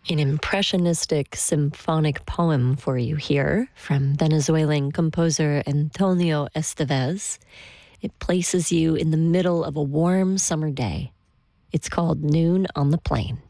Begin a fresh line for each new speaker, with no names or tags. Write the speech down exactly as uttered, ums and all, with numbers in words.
An impressionistic symphonic poem for you here from Venezuelan composer Antonio Estevez. It places you in the middle of a warm summer day. It's called Noon on the Plain.